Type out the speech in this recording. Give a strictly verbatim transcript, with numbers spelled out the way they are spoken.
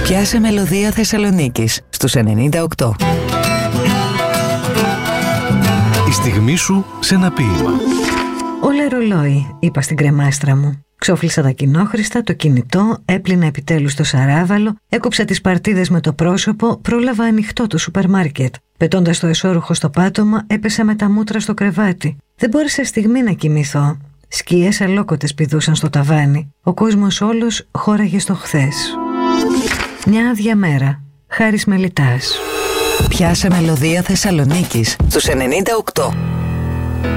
Πιάσε μελωδία Θεσσαλονίκης στους ενενήντα οκτώ. Η στιγμή σου σε ένα ποίημα. Όλε ρολόι, είπα στην κρεμάστρα μου. Ξόφλησα τα κοινόχρηστα, το κινητό, έπλυνα επιτέλους το σαράβαλο, έκοψα τις παρτίδες με το πρόσωπο, πρόλαβα ανοιχτό το σούπερ μάρκετ. Πετώντας το εσώρουχο στο πάτωμα, έπεσα με τα μούτρα στο κρεβάτι. Δεν μπόρεσα στιγμή να κοιμηθώ. Σκιές αλόκοτες πηδούσαν στο ταβάνι. Ο κόσμος όλος χώραγε στο χθες. Μια άδεια μέρα. Χάρης Μελιτάς. Πιάσε μελωδία Θεσσαλονίκης στους ενενήντα οκτώ.